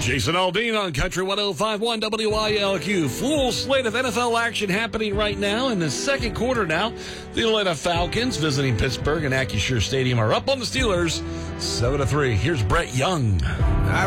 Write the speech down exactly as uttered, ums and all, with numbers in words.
Jason Aldean on Country one oh five point one W I L Q. Full slate of N F L action happening right now in the second quarter now. The Atlanta Falcons visiting Pittsburgh and Acrisure Stadium are up on the Steelers seven to three. Here's Brett Young. I